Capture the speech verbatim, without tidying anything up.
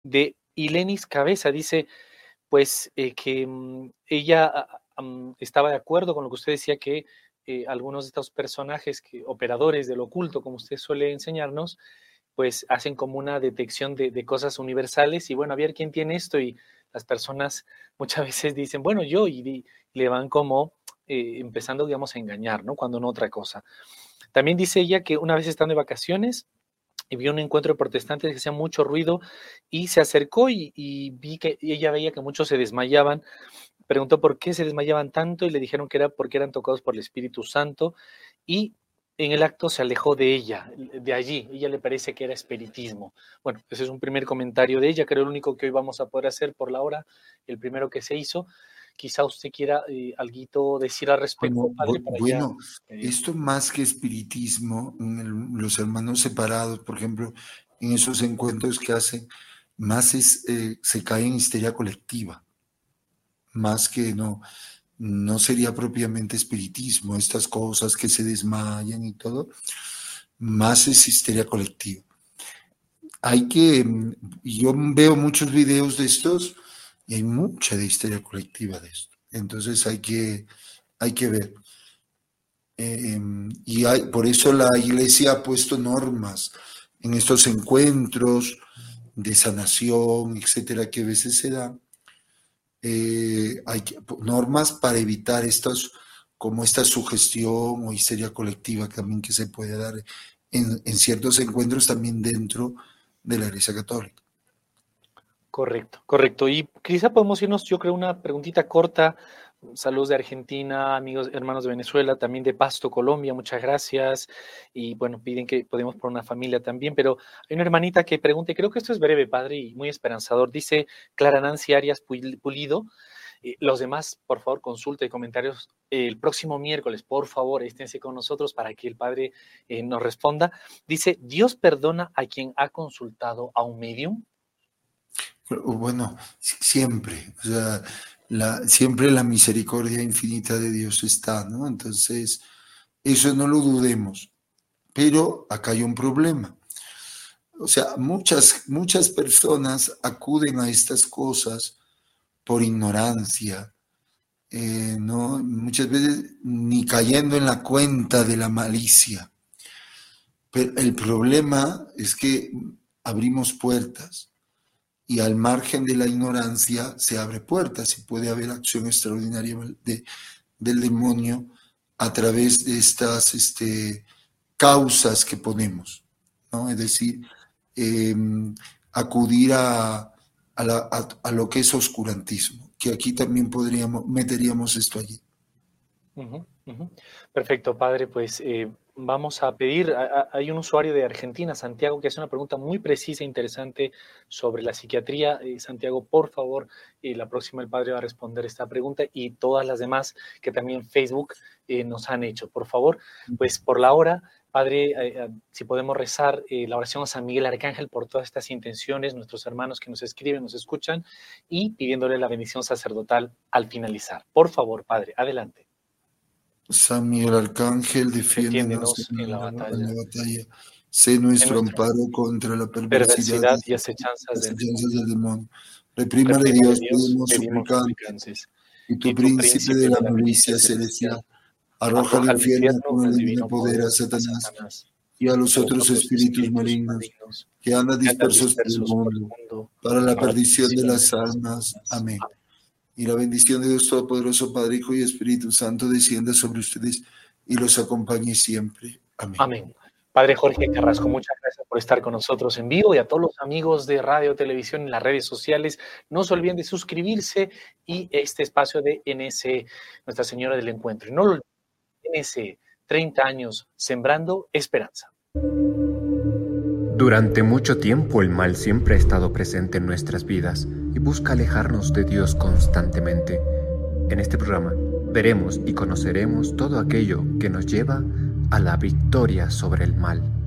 de Ilenis Cabeza. Dice, pues, eh, que mm, ella ah, ah, mm, estaba de acuerdo con lo que usted decía, que eh, algunos de estos personajes, que, operadores del oculto, como usted suele enseñarnos, pues hacen como una detección de, de cosas universales y bueno, a ver quién tiene esto y las personas muchas veces dicen, bueno, yo, y, y le van como eh, empezando, digamos, a engañar, ¿no? Cuando no otra cosa. También dice ella que una vez estando de vacaciones, y vio un encuentro de protestantes que hacía mucho ruido y se acercó y, y vi que y ella veía que muchos se desmayaban. Preguntó por qué se desmayaban tanto y le dijeron que era porque eran tocados por el Espíritu Santo y en el acto se alejó de ella, de allí. Ella le parece que era espiritismo. Bueno, ese es un primer comentario de ella, creo el único que hoy vamos a poder hacer por la hora, el primero que se hizo. Quizá usted quiera eh, alguito decir al respecto, Bueno, padre, para ya... bueno, Eh, esto más que espiritismo, en el- los hermanos separados, por ejemplo, en esos encuentros que hacen, más es, eh, se cae en histeria colectiva, más que no, no sería propiamente espiritismo, estas cosas que se desmayan y todo, más es histeria colectiva. Hay que, mm, yo veo muchos videos de estos y hay mucha de histeria colectiva de esto. Entonces hay que, hay que ver. Eh, y hay, por eso la iglesia ha puesto normas en estos encuentros de sanación, etcétera, que a veces se dan. Eh, hay que, normas para evitar estos, como esta sugestión o histeria colectiva también que se puede dar en, en ciertos encuentros también dentro de la Iglesia Católica. Correcto, correcto. Y quizá podemos irnos, yo creo, una preguntita corta. Saludos de Argentina, amigos, hermanos de Venezuela, también de Pasto, Colombia, muchas gracias. Y bueno, piden que podemos por una familia también, pero hay una hermanita que pregunta, y creo que esto es breve, padre, y muy esperanzador. Dice Clara Nancy Arias Pulido. Eh, los demás, por favor, consulta y comentarios eh, el próximo miércoles, por favor, esténse con nosotros para que el padre eh, nos responda. Dice, ¿Dios perdona a quien ha consultado a un medium? Bueno, siempre, o sea, la, siempre la misericordia infinita de Dios está, ¿no? Entonces, eso no lo dudemos. Pero acá hay un problema. O sea, muchas, muchas personas acuden a estas cosas por ignorancia, eh, ¿no? Muchas veces ni cayendo en la cuenta de la malicia. Pero el problema es que abrimos puertas. Y al margen de la ignorancia se abre puertas y puede haber acción extraordinaria de, del demonio a través de estas este, causas que ponemos, ¿no? Es decir, eh, acudir a, a, la, a, a lo que es oscurantismo, que aquí también podríamos, meteríamos esto allí. Uh-huh, uh-huh. Perfecto, padre, pues eh, vamos a pedir, a, a, hay un usuario de Argentina, Santiago, que hace una pregunta muy precisa e interesante sobre la psiquiatría. Eh, Santiago, por favor, eh, la próxima el padre va a responder esta pregunta y todas las demás que también Facebook eh, nos han hecho. Por favor, pues por la hora, padre, eh, eh, si podemos rezar eh, la oración a San Miguel Arcángel por todas estas intenciones, nuestros hermanos que nos escriben, nos escuchan, y pidiéndole la bendición sacerdotal al finalizar. Por favor, padre, adelante. San Miguel Arcángel, defiéndenos en, en la la, batalla. en la batalla. Sé nuestro, En nuestro amparo contra la perversidad, perversidad y acechanzas del, del, del demonio. Reprímale, Reprímale Dios, Dios, pedimos pedimos suplicantes, suplicantes. y tu Y tu príncipe de la milicia celestial, celestial, arroja al arroja al infierno infierno con el al divino divino poder a poder a Satanás Satanás y a los y a los otros otros espíritus espíritus malignos malignos que andan que andan dispersos por el dispersos por el mundo, mundo para la para la perdición de perdición las de las almas. almas. Amén. Amén. Y la bendición de Dios Todopoderoso, Padre, Hijo y Espíritu Santo, descienda sobre ustedes y los acompañe siempre. Amén. Amén. Padre Jorge Carrasco, muchas gracias por estar con nosotros en vivo, y a todos los amigos de Radio Televisión en las redes sociales, no se olviden de suscribirse y este espacio de N S, Nuestra Señora del Encuentro. Y no lo olviden, N S, treinta años sembrando esperanza. Durante mucho tiempo el mal siempre ha estado presente en nuestras vidas y busca alejarnos de Dios constantemente. En este programa veremos y conoceremos todo aquello que nos lleva a la victoria sobre el mal.